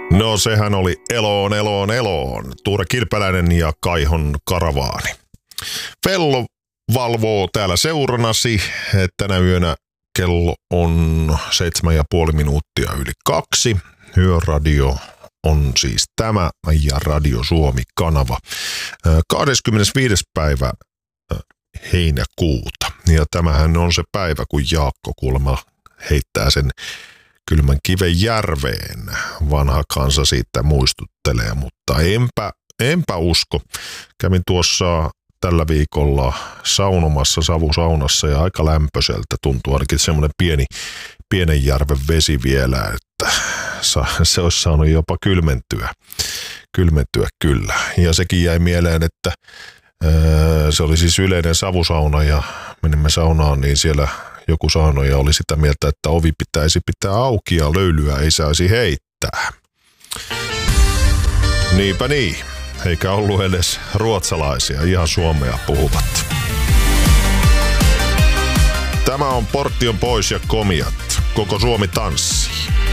No sehän oli eloon. Tuure Kilpeläinen ja Kaihon karavaani. Vello valvoo täällä seuranasi. Tänä yönä kello on 7,5 minuuttia yli 2. Yöradio on siis tämä ja Radio Suomi-kanava. 25. päivä heinäkuuta. Ja tämähän on se päivä, kun Jaakko kuulemma heittää sen kylmän kiven järveen. Vanha kansa siitä muistuttelee, mutta enpä usko. Kävin tuossa tällä viikolla saunomassa savusaunassa ja aika lämpöiseltä tuntuu ainakin semmoinen pienen järven vesi vielä, että se olisi saanut jopa kylmentyä kyllä. Ja sekin jäi mieleen, että se oli siis yleinen savusauna ja menimme saunaan, niin siellä joku saunoja oli sitä mieltä, että ovi pitäisi pitää auki ja löylyä ei saisi heittää. Niinpä niin, eikä ollut edes ruotsalaisia, ihan suomea puhuvat. Tämä on Portti on pois ja komiat. Koko Suomi tanssii.